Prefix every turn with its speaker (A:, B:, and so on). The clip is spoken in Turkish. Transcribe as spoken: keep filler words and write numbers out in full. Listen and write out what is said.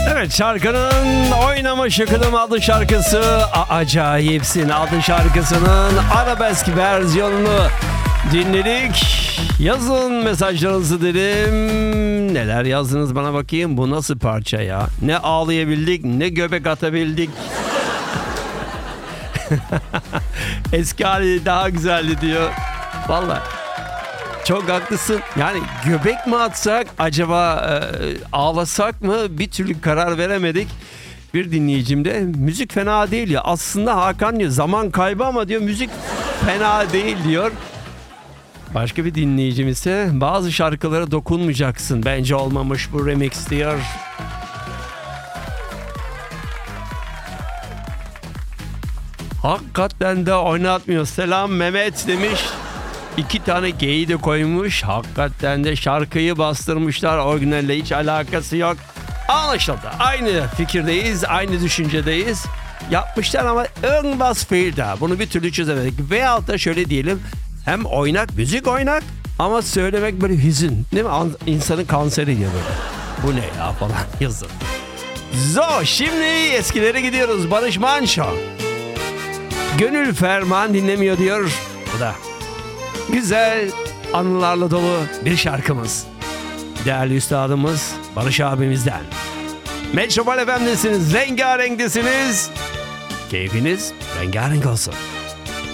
A: Evet, şarkının Oynama Şıkıdım adlı şarkısı, Acayipsin adlı şarkısının arabesk versiyonunu dinledik. Yazın mesajlarınızı dedim. Neler yazdınız bana bakayım. Bu nasıl parça ya? Ne ağlayabildik, ne göbek atabildik. Eski hali daha güzeldi diyor. Vallahi çok haklısın. Yani göbek mi atsak, acaba e, ağlasak mı, bir türlü karar veremedik. Bir dinleyicim de müzik fena değil ya. Aslında Hakan diyor zaman kaybı ama diyor müzik fena değil diyor. Başka bir dinleyicim ise bazı şarkılara dokunmayacaksın. Bence olmamış bu remix diyor. Hakikaten de oynatmıyor. Selam Mehmet demiş. İki tane G'yi de koymuş. Hakikaten de şarkıyı bastırmışlar. Orijinalle hiç alakası yok. Anlaşıldı. Aynı fikirdeyiz. Aynı düşüncedeyiz. Yapmışlar ama ön bas fiilde. Bunu bir türlü çözemedik. Veyahut da şöyle diyelim. Hem oynak, müzik oynak ama söylemek böyle hüzün. Değil mi? İnsanın kanseri diyor böyle. Bu ne ya falan yazın. Zo, şimdi eskilere gidiyoruz. Barış Manço. Gönül ferman dinlemiyor diyor. Bu da güzel anılarla dolu bir şarkımız. Değerli üstadımız Barış abimizden. Metropol F M'desiniz, rengarenkdesiniz. Keyfiniz rengarenk olsun.